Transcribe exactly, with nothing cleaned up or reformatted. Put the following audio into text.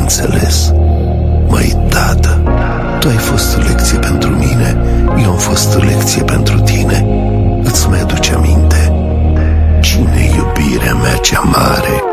înțeles. Măi, tată, tu ai fost o lecție pentru mine, eu am fost o lecție pentru tine. Îți mai aduce aminte cine e iubirea mea cea mare?